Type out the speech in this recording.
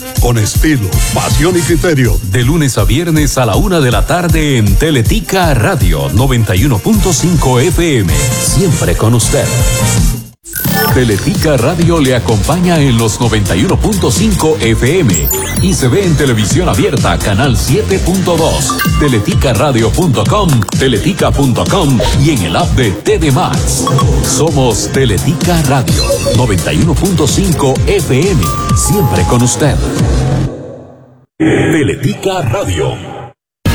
Con estilo, pasión y criterio. De lunes a viernes a la 1 de la tarde en Teletica Radio 91.5 FM. Siempre con usted. Teletica Radio le acompaña en los 91.5 FM y se ve en televisión abierta, canal 7.2, teleticaradio.com, teletica.com y en el app de TD Max. Somos Teletica Radio 91.5 FM, siempre con usted. Teletica Radio.